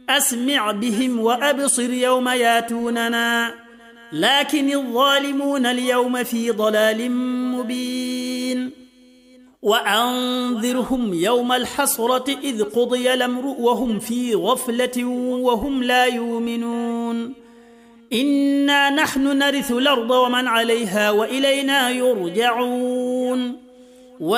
أسمع بهم وأبصر يوم ياتوننا لكن الظالمون اليوم في ضلال مبين وأنذرهم يوم الحسرة إذ قضي الأمر وهم في غفلة وهم لا يؤمنون إنا نحن نرث الأرض ومن عليها وإلينا يرجعون